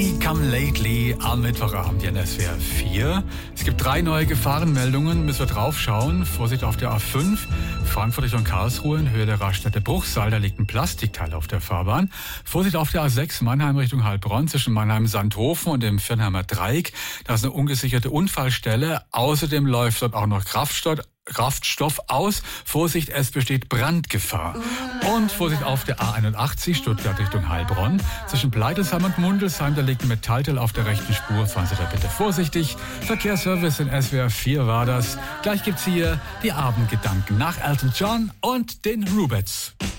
Come Lately am Mittwochabend hier in SWR 4. Es gibt 3 neue Gefahrenmeldungen, müssen wir draufschauen. Vorsicht auf der A5, Frankfurt Richtung Karlsruhe in Höhe der Raststätte Bruchsal, da liegt ein Plastikteil auf der Fahrbahn. Vorsicht auf der A6, Mannheim Richtung Heilbronn, zwischen Mannheim-Sandhofen und dem Viernheimer Dreieck. Da ist eine ungesicherte Unfallstelle. Außerdem läuft dort auch noch Kraftstoff aus. Vorsicht, es besteht Brandgefahr. Und Vorsicht auf der A81, Stuttgart Richtung Heilbronn. Zwischen Pleitesheim und Mundelsheim, da liegt ein Metallteil auf der rechten Spur. Fahren Sie da bitte vorsichtig. Verkehrsservice in SWR 4 war das. Gleich gibt's hier die Abendgedanken nach Elton John und den Rubets.